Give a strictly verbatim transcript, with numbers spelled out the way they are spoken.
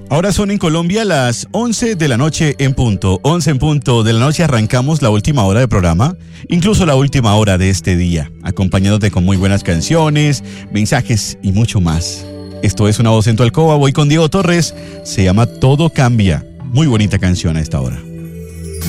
Ahora son en Colombia las once de la noche en punto. once en punto de la noche arrancamos la última hora de programa, incluso la última hora de este día, acompañándote con muy buenas canciones, mensajes y mucho más. Esto es Una Voz en tu Alcoba, voy con Diego Torres, se llama Todo Cambia. Muy bonita canción a esta hora.